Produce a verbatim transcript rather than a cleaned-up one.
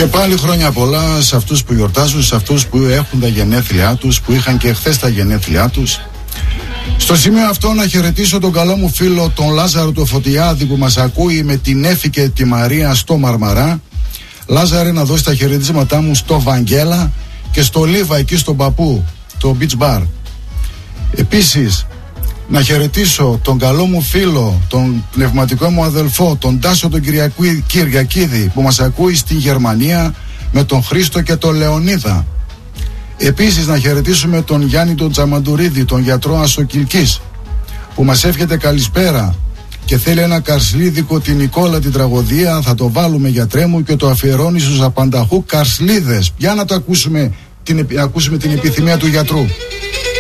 Και πάλι χρόνια πολλά σε αυτούς που γιορτάζουν, σε αυτούς που έχουν τα γενέθλιά τους, που είχαν και χθες τα γενέθλιά τους. Στο σημείο αυτό να χαιρετήσω τον καλό μου φίλο τον Λάζαρο του Φωτιάδη που μας ακούει με την Έφη και τη Μαρία στο Μαρμαρά. Λάζαρε, να δώσει τα χαιρετίσματά μου στο Βαγγέλα και στο Λίβα εκεί στον Παππού, το Beach Bar. Επίσης να χαιρετήσω τον καλό μου φίλο, τον πνευματικό μου αδελφό, τον Τάσο τον Κυριακίδη που μας ακούει στην Γερμανία με τον Χρήστο και τον Λεωνίδα. Επίσης να χαιρετήσουμε τον Γιάννη τον Τζαμαντουρίδη, τον γιατρό Ασοκυλκής που μας εύχεται καλησπέρα και θέλει ένα καρσλίδικο την Νικόλα την τραγωδία. Θα το βάλουμε, γιατρέ μου, και το αφιερώνει στους απανταχού καρσλίδες. Για να το ακούσουμε την, ακούσουμε την επιθυμία του γιατρού.